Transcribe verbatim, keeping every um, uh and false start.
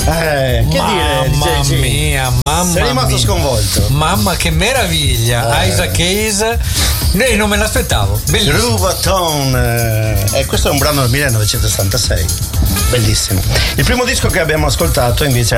Eh, che mamma dire? Mamma mia, mamma Sei rimasto mia. sconvolto. Mamma che meraviglia. Eh. Isaac Hayes. Eh, non me l'aspettavo. Bellissimo. Groovaton. Eh, e questo è un brano del millenovecentosessantasei. Bellissimo. Il primo disco che abbiamo ascoltato invece